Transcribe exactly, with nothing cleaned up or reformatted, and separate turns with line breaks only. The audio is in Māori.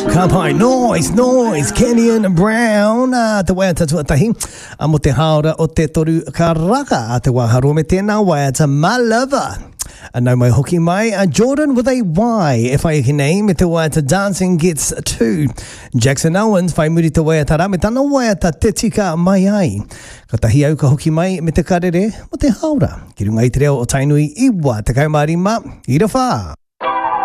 Kapai, noise, noise, Kenyon Brown, uh, te waia tatu atahi, a mo te haora o te toru karaka, a te waharo me tēnā waia ta my lover. And no mai hoki mai, uh, Jordan with a Y, if I can name, me te waia ta dancing gets two. Jackson Owens, whai muri te waia ta rame, tana waia ta te tika mai ai. Ka tahi au ka hoki mai me te karere, mo te haora. Ki runga i te reo o tainui iwa, te kaumari ma, i ra whā.